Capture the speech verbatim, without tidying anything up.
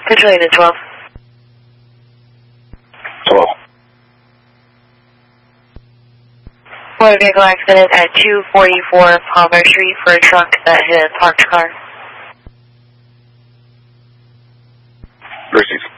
Control unit twelve. twelve. Motor vehicle accident at two forty-four Palmer Street for a truck that hit a parked car. Received.